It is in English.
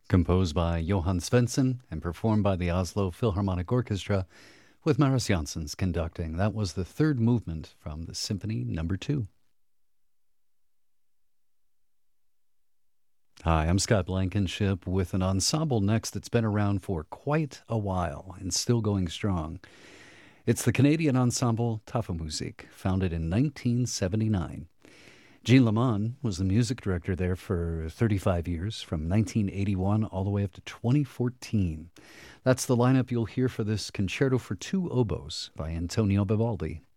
Composed by Johann Svensson and performed by the Oslo Philharmonic Orchestra with Maris Janssens conducting. That was the third movement from the Symphony Number 2. Hi, I'm Scott Blankenship with an ensemble next that's been around for quite a while and still going strong. It's the Canadian ensemble Tafelmusik, founded in 1979. Gene Lamond was the music director there for 35 years, from 1981 all the way up to 2014. That's the lineup you'll hear for this Concerto for Two Oboes by Antonio Vivaldi.